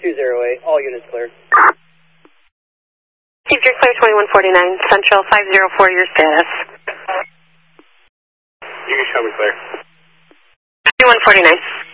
208, all units clear. Chief, you're clear 2149, Central 504, your status. You can show me clear. 2149.